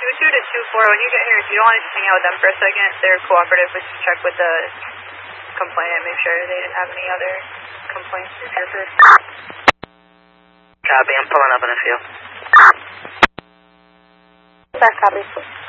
22 to 24, when you get here, if you don't want to just hang out with them for a second, they're cooperative, but just check with the complainant, make sure they didn't have any other complaints with your first. Copy, I'm pulling up in a few. Back, copy.